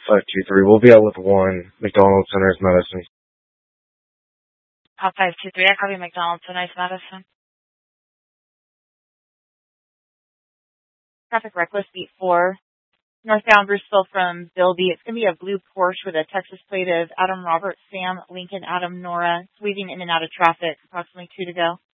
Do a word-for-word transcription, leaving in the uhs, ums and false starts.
five two three. We'll be out with one. McDonald Centers, Madison. Hot five two three. I copy McDonald Centers, Madison. Traffic reckless, beat four. Northbound Bruceville from Bilby. It's going to be a blue Porsche with a Texas plate of Adam Robert, Sam, Lincoln, Adam, Nora. It's weaving in and out of traffic. Approximately two to go.